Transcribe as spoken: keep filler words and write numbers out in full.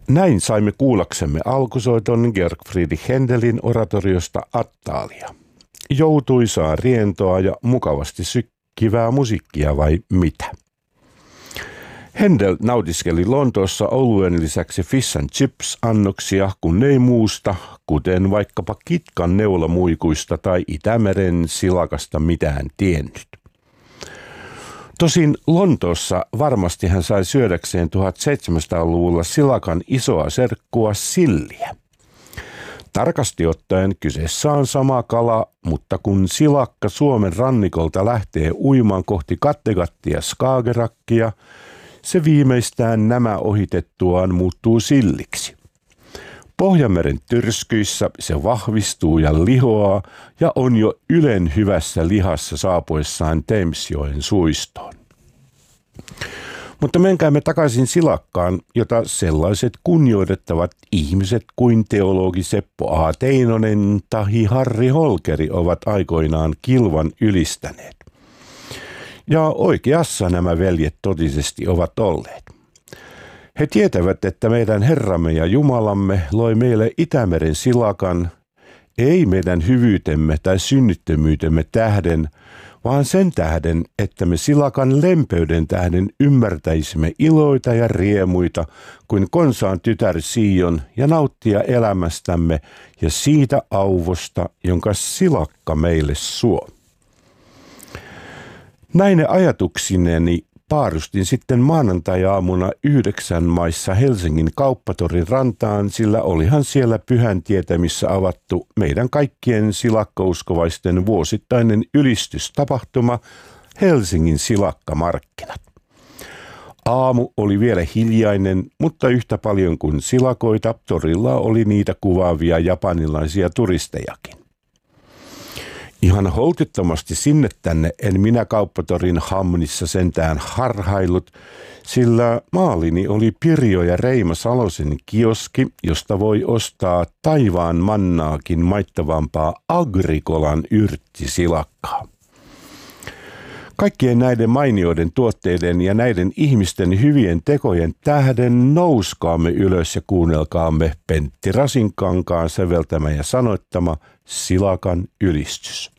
Näin saimme kuullaksemme alkusoiton Georg Friedrich Händelin oratoriosta Attalia. Joutuisaa rientoa ja mukavasti sykkivää musiikkia vai mitä? Händel nautiskeli Lontoossa oluen lisäksi fish and chips annoksia, kun ei muusta, kuten vaikkapa kitkan neulamuikuista tai Itämeren silakasta mitään tiennyt. Tosin Lontoossa varmasti hän sai syödäkseen tuhatseitsemänsataaluvulla silakan isoa serkkua silliä. Tarkasti ottaen kyseessä on sama kala, mutta kun silakka Suomen rannikolta lähtee uimaan kohti Kattegattia ja Skagerrakkia, se viimeistään nämä ohitettuaan muuttuu silliksi. Pohjanmeren tyrskyissä se vahvistuu ja lihoaa ja on jo ylen hyvässä lihassa saapuessaan Thamesjoen suistoon. Mutta menkäämme takaisin silakkaan, jota sellaiset kunnioitettavat ihmiset kuin teologi Seppo A. Teinonen tahi Harri Holkeri ovat aikoinaan kilvan ylistäneet. Ja oikeassa nämä veljet totisesti ovat olleet. He tietävät, että meidän Herramme ja Jumalamme loi meille Itämeren silakan, ei meidän hyvyytemme tai synnittömyytemme tähden, vaan sen tähden, että me silakan lempeyden tähden ymmärtäisimme iloita ja riemuita kuin konsaan tytär Sion ja nauttia elämästämme ja siitä auvosta, jonka silakka meille suo. Näine ajatuksineni paarustin sitten maanantai-aamuna yhdeksän maissa Helsingin Kauppatorin rantaan, sillä olihan siellä Pyhän tietämissä avattu meidän kaikkien silakkauskovaisten vuosittainen ylistystapahtuma Helsingin silakkamarkkinat. Aamu oli vielä hiljainen, mutta yhtä paljon kuin silakoita torilla oli niitä kuvaavia japanilaisia turistejakin. Ihan holtittomasti sinne tänne en minä Kauppatorin hamnissa sentään harhaillut, sillä maalini oli Pirjo ja Reima Salosen kioski, josta voi ostaa taivaan mannaakin maittavampaa Agrikolan yrttisilakkaa. Kaikkien näiden mainioiden tuotteiden ja näiden ihmisten hyvien tekojen tähden nouskaamme ylös ja kuunnelkaamme Pentti Rasinkankaan säveltämä ja sanoittama silakan ylistys.